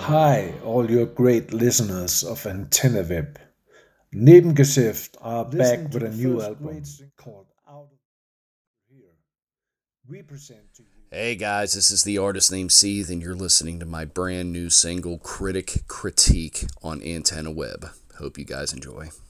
Hi, all your great listeners of Antenna Web. Nebengeschäft are back with a new album called Out of Here. We present to you. Hey guys, this is the artist named Seeth, and you're listening to my brand new single, Critic Critique, on Antenna Web. Hope you guys enjoy.